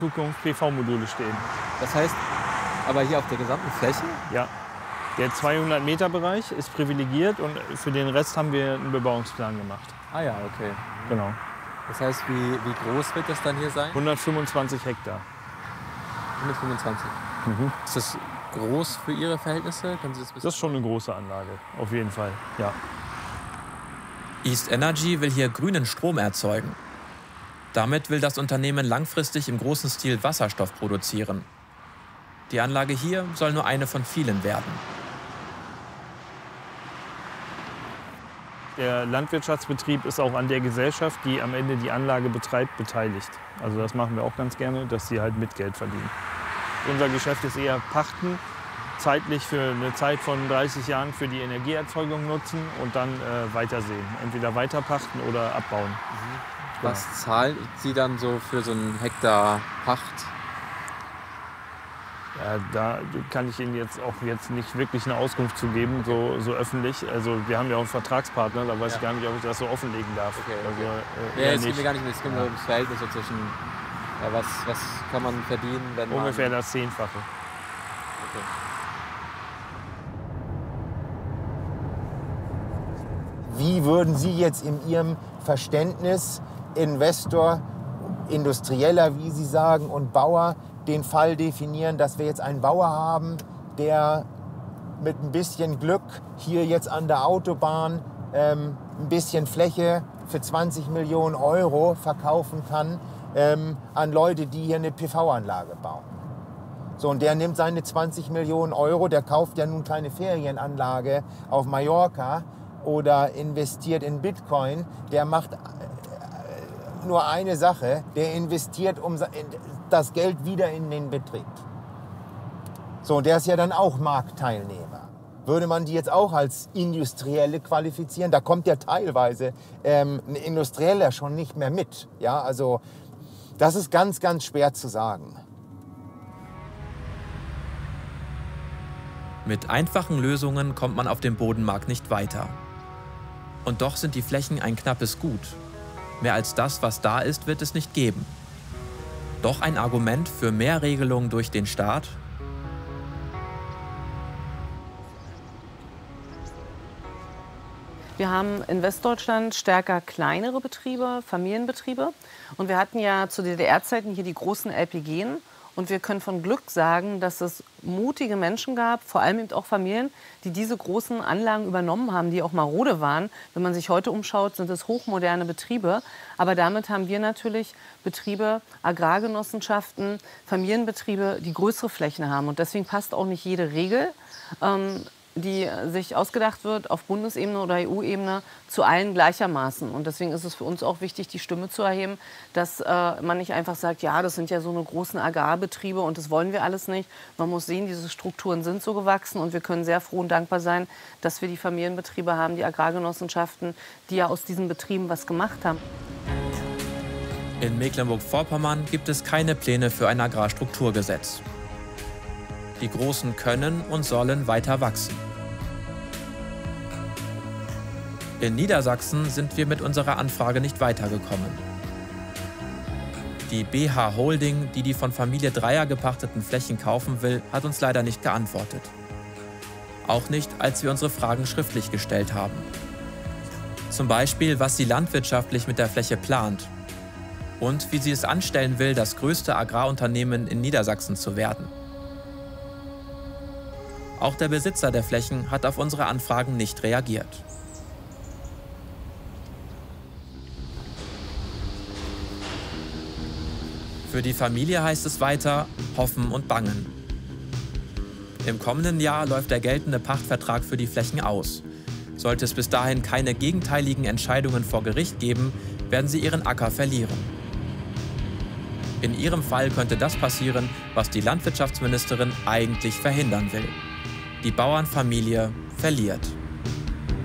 Zukunft PV-Module stehen. Das heißt, aber hier auf der gesamten Fläche? Ja. Der 200-Meter-Bereich ist privilegiert und für den Rest haben wir einen Bebauungsplan gemacht. Ah ja, okay. Genau. Das heißt, wie groß wird das dann hier sein? 125 Hektar. 125. Mhm. Ist das groß für Ihre Verhältnisse? Können Sie Das ist schon eine große Anlage, auf jeden Fall. Ja. East Energy will hier grünen Strom erzeugen. Damit will das Unternehmen langfristig im großen Stil Wasserstoff produzieren. Die Anlage hier soll nur eine von vielen werden. Der Landwirtschaftsbetrieb ist auch an der Gesellschaft, die am Ende die Anlage betreibt, beteiligt. Also das machen wir auch ganz gerne, dass sie halt mit Geld verdienen. Unser Geschäft ist eher Pachten, zeitlich für eine Zeit von 30 Jahren für die Energieerzeugung nutzen und dann weitersehen. Entweder weiterpachten oder abbauen. Was zahlen Sie dann so für so einen Hektar Pacht? Ja, da kann ich Ihnen jetzt nicht wirklich eine Auskunft zu geben, so öffentlich. Also wir haben ja auch einen Vertragspartner, da weiß ich gar nicht, ob ich das so offenlegen darf. Okay. Also, es geht mir gar nicht mehr, es geht nur ums Verhältnis so zwischen, was kann man verdienen, wenn man... Ungefähr das 10-fache. Okay. Wie würden Sie jetzt in Ihrem Verständnis Investor, Industrieller, wie Sie sagen, und Bauer den Fall definieren, dass wir jetzt einen Bauer haben, der mit ein bisschen Glück hier jetzt an der Autobahn ein bisschen Fläche für 20 Millionen Euro verkaufen kann an Leute, die hier eine PV-Anlage bauen. So, und der nimmt seine 20 Millionen Euro, der kauft ja nun keine Ferienanlage auf Mallorca oder investiert in Bitcoin, der macht nur eine Sache, der investiert das Geld wieder in den Betrieb. So, und der ist ja dann auch Marktteilnehmer. Würde man die jetzt auch als Industrielle qualifizieren? Da kommt ja teilweise ein Industrieller schon nicht mehr mit. Ja, also das ist ganz, ganz schwer zu sagen. Mit einfachen Lösungen kommt man auf dem Bodenmarkt nicht weiter. Und doch sind die Flächen ein knappes Gut. Mehr als das, was da ist, wird es nicht geben. Doch ein Argument für mehr Regelungen durch den Staat? Wir haben in Westdeutschland stärker kleinere Betriebe, Familienbetriebe. Und wir hatten ja zu DDR-Zeiten hier die großen LPGen. Und wir können von Glück sagen, dass es mutige Menschen gab, vor allem eben auch Familien, die diese großen Anlagen übernommen haben, die auch marode waren. Wenn man sich heute umschaut, sind es hochmoderne Betriebe. Aber damit haben wir natürlich Betriebe, Agrargenossenschaften, Familienbetriebe, die größere Flächen haben. Und deswegen passt auch nicht jede Regel, die sich ausgedacht wird auf Bundesebene oder EU-Ebene, zu allen gleichermaßen. Und deswegen ist es für uns auch wichtig, die Stimme zu erheben, dass man nicht einfach sagt, ja, das sind ja so eine großen Agrarbetriebe und das wollen wir alles nicht. Man muss sehen, diese Strukturen sind so gewachsen und wir können sehr froh und dankbar sein, dass wir die Familienbetriebe haben, die Agrargenossenschaften, die ja aus diesen Betrieben was gemacht haben. In Mecklenburg-Vorpommern gibt es keine Pläne für ein Agrarstrukturgesetz. Die Großen können und sollen weiter wachsen. In Niedersachsen sind wir mit unserer Anfrage nicht weitergekommen. Die BH Holding, die die von Familie Dreier gepachteten Flächen kaufen will, hat uns leider nicht geantwortet. Auch nicht, als wir unsere Fragen schriftlich gestellt haben. Zum Beispiel, was sie landwirtschaftlich mit der Fläche plant und wie sie es anstellen will, das größte Agrarunternehmen in Niedersachsen zu werden. Auch der Besitzer der Flächen hat auf unsere Anfragen nicht reagiert. Für die Familie heißt es weiter hoffen und bangen. Im kommenden Jahr läuft der geltende Pachtvertrag für die Flächen aus. Sollte es bis dahin keine gegenteiligen Entscheidungen vor Gericht geben, werden sie ihren Acker verlieren. In ihrem Fall könnte das passieren, was die Landwirtschaftsministerin eigentlich verhindern will. Die Bauernfamilie verliert.